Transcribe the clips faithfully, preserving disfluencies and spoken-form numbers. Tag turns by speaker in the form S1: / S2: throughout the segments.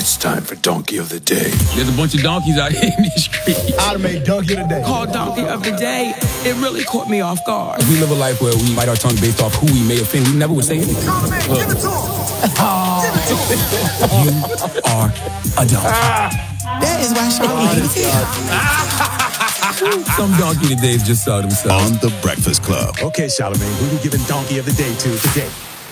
S1: It's time for Donkey of the Day.
S2: There's a bunch of donkeys out here in the street.
S3: I'd have made Donkey of the Day.
S4: Called Donkey of the Day. It really caught me off guard.
S2: We live a life where we bite our tongue based off who we may offend. We never would say anything.
S3: Charlamagne, give it to him.
S2: Oh.
S3: Give it to him.
S2: You are a donkey.
S4: That is why Charlamagne is here.
S2: Some donkey todays just saw themselves.
S1: On The Breakfast Club.
S3: Okay, Charlamagne, who we giving Donkey of the Day to today?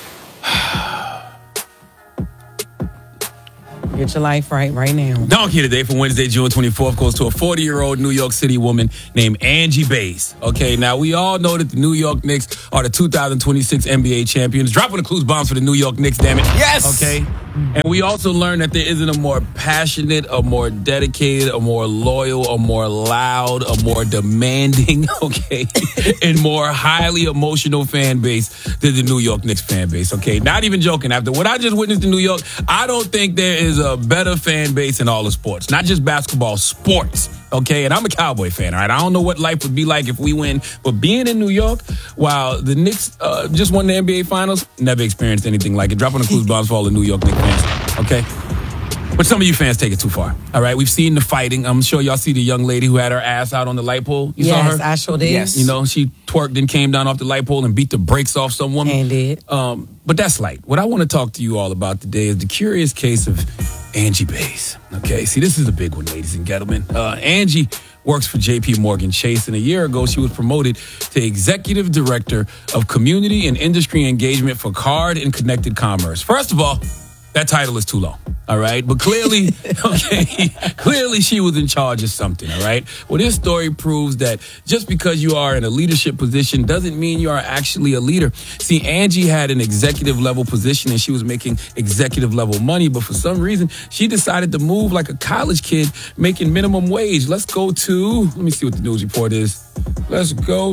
S4: Get your life right right now.
S2: Donkey today for Wednesday, June twenty-fourth goes to a forty-year-old New York City woman named Angie Bays. Okay, now we all know that the New York Knicks are the two thousand twenty-six N B A champions. Dropping the clues bombs for the New York Knicks, damn it.
S3: Yes!
S2: Okay. And we also learned that there isn't a more passionate, a more dedicated, a more loyal, a more loud, a more demanding, okay, and more highly emotional fan base than the New York Knicks fan base, okay? Not even joking. After what I just witnessed in New York, I don't think there is a better fan base in all of sports. Not just basketball, sports, okay? And I'm a Cowboy fan, all right? I don't know what life would be like if we win, but being in New York, while the Knicks uh, just won the N B A Finals, never experienced anything like it. Dropping the clues bombs for all the New York Knicks fans, okay? But some of you fans take it too far, all right? We've seen the fighting. I'm sure y'all see the young lady who had her ass out on the light pole. You
S4: yes,
S2: saw her?
S4: I sure did.
S2: Yes. You know, she twerked and came down off the light pole and beat the brakes off some woman.
S4: And did.
S2: Um, but that's light. What I want to talk to you all about today is the curious case of Angie Bays. Okay, see, this is a big one, ladies and gentlemen. Uh, Angie works for J P Morgan Chase, and a year ago she was promoted to Executive Director of Community and Industry Engagement for Card and Connected Commerce. First of all, that title is too long, all right? But clearly, okay, clearly she was in charge of something, all right? Well, this story proves that just because you are in a leadership position doesn't mean you are actually a leader. See, Angie had an executive level position and she was making executive level money, but for some reason, she decided to move like a college kid making minimum wage. Let's go to, let me see what the news report is. Let's go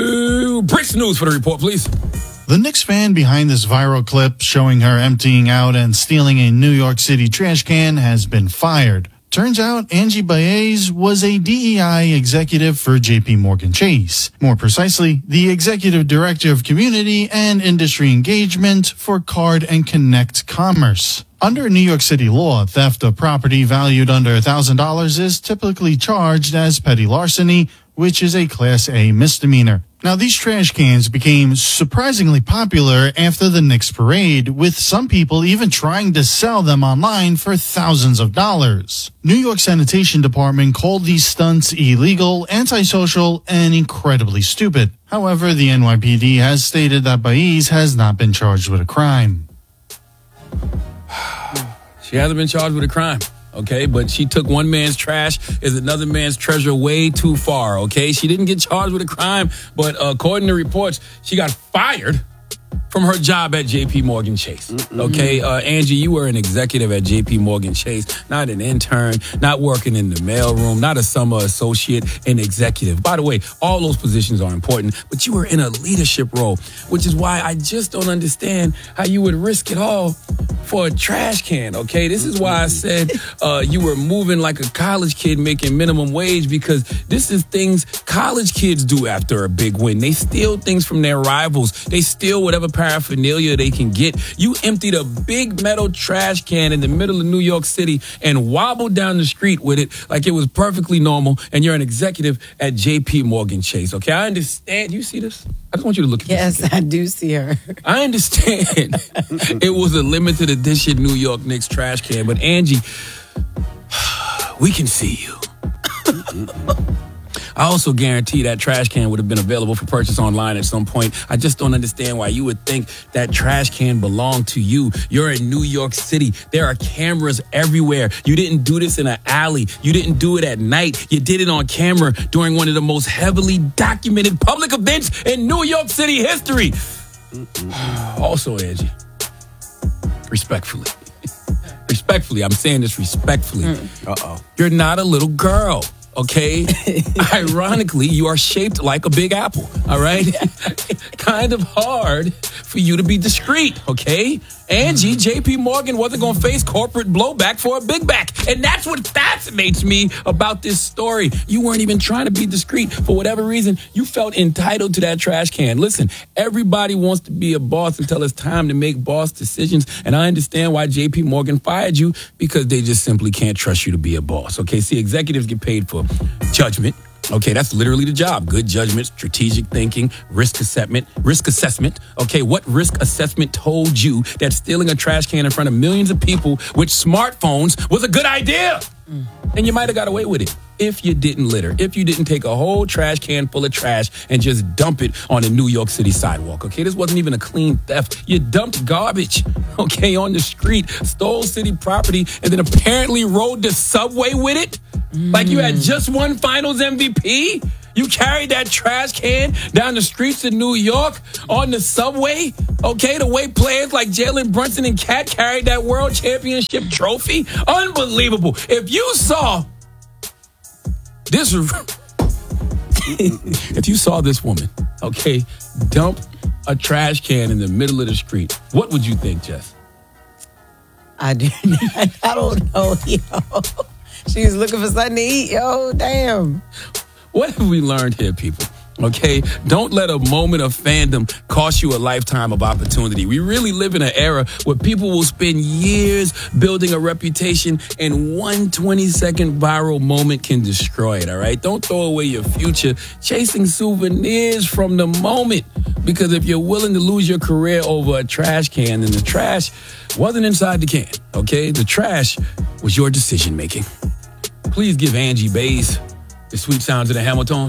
S2: to Bricks News for the report, please.
S5: The Knicks fan behind this viral clip showing her emptying out and stealing a New York City trash can has been fired. Turns out Angie Bays was a D E I executive for J P Morgan Chase. More precisely, the Executive Director of Community and Industry Engagement for Card and Connect Commerce. Under New York City law, theft of property valued under one thousand dollars is typically charged as petty larceny, which is a Class A misdemeanor. Now, these trash cans became surprisingly popular after the Knicks parade, with some people even trying to sell them online for thousands of dollars. New York Sanitation Department called these stunts illegal, antisocial, and incredibly stupid. However, the N Y P D has stated that Bays has not been charged with a crime.
S2: She hasn't been charged with a crime. Okay, but she took one man's trash is another man's treasure way too far, okay? She didn't get charged with a crime, but uh, according to reports, she got fired from her job at J P Morgan Chase, okay? Uh, Angie, you were an executive at J P Morgan Chase, not an intern, not working in the mailroom, not a summer associate, an executive. By the way, all those positions are important, but you were in a leadership role, which is why I just don't understand how you would risk it all for a trash can, okay? This is why I said uh, you were moving like a college kid making minimum wage, because this is things college kids do after a big win. They steal things from their rivals. They steal whatever paraphernalia they can get. You emptied a big metal trash can in the middle of New York City and wobbled down the street with it like it was perfectly normal, and you're an executive at J P Morgan Chase, okay? I understand. You see this? I just want you to look at
S4: yes,
S2: this.
S4: Yes, I do see her.
S2: I understand it was a limited edition New York Knicks trash can, but Angie, we can see you. I also guarantee that trash can would have been available for purchase online at some point. I just don't understand why you would think that trash can belonged to you. You're in New York City. There are cameras everywhere. You didn't do this in an alley. You didn't do it at night. You did it on camera during one of the most heavily documented public events in New York City history. Also, Angie, respectfully, respectfully, I'm saying this respectfully. Uh-oh. You're not a little girl, okay? Ironically, you are shaped like a big apple, all right? Kind of hard for you to be discreet, okay? Angie, J P Morgan wasn't going to face corporate blowback for a big back. And that's what fascinates me about this story. You weren't even trying to be discreet. For whatever reason, you felt entitled to that trash can. Listen, everybody wants to be a boss until it's time to make boss decisions. And I understand why J P Morgan fired you, because they just simply can't trust you to be a boss, okay? See, executives get paid for judgment. Okay, that's literally the job. Good judgment, strategic thinking, risk assessment, risk assessment. Okay, what risk assessment told you that stealing a trash can in front of millions of people with smartphones was a good idea? Mm. And you might have got away with it if you didn't litter, if you didn't take a whole trash can full of trash and just dump it on a New York City sidewalk. Okay, this wasn't even a clean theft. You dumped garbage, okay, on the street, stole city property, and then apparently rode the subway with it. Like you had just won Finals M V P? You carried that trash can down the streets of New York on the subway? Okay, the way players like Jalen Brunson and Cat carried that world championship trophy? Unbelievable. If you saw this, if you saw this woman, okay, dump a trash can in the middle of the street, what would you think, Jess?
S4: I didn't. I don't know, yo. She was looking for something to eat, yo. Damn.
S2: What have we learned here, people? Okay, don't let a moment of fandom cost you a lifetime of opportunity. We really live in an era where people will spend years building a reputation, and one twenty-second viral moment can destroy it, all right? Don't throw away your future chasing souvenirs from the moment, because if you're willing to lose your career over a trash can, then the trash wasn't inside the can, okay? The trash was your decision-making. Please give Angie Bays the sweet sounds of the Hamilton.